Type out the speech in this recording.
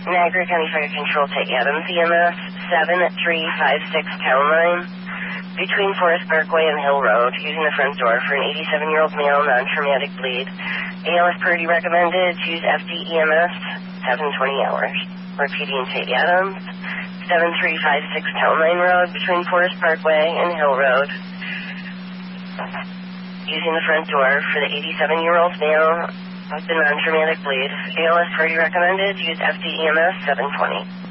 Niagara County Fire Control to Adams EMS, 7356 Town Line, between Forest Parkway and Hill Road, using the front door for an 87-year-old male, non-traumatic bleed. ALS priority recommended, use FDEMS, 720 hours. Repeating to Adams, 7356 Town Line Road, between Forest Parkway and Hill Road, using the front door for the 87-year-old male with the non-traumatic bleed. ALS priority recommended, use FDEMS, 720.